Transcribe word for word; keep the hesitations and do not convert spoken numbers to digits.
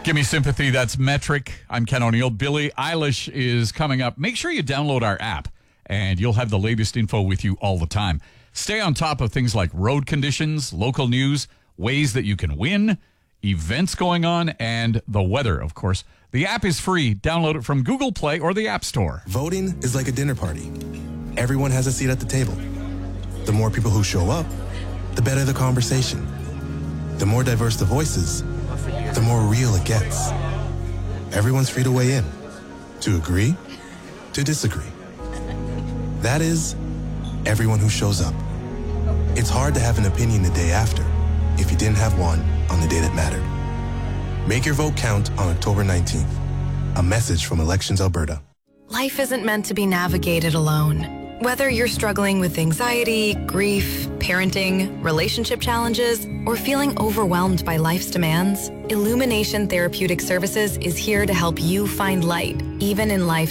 Give me sympathy. That's Metric. I'm Ken O'Neill. Billie Eilish is coming up. Make sure you download our app, and you'll have the latest info with you all the time. Stay on top of things like road conditions, local news, ways that you can win, events going on, and the weather, of course. The app is free. Download it from Google Play or the App Store. Voting is like a dinner party. Everyone has a seat at the table. The more people who show up, the better the conversation. The more diverse the voices, the more real it gets. Everyone's free to weigh in, to agree, to disagree. That is, everyone who shows up. It's hard to have an opinion the day after if you didn't have one on the day that mattered. Make your vote count on October nineteenth. A message from Elections Alberta. Life isn't meant to be navigated alone. Whether you're struggling with anxiety, grief, parenting, relationship challenges, or feeling overwhelmed by life's demands, Illumination Therapeutic Services is here to help you find light, even in life's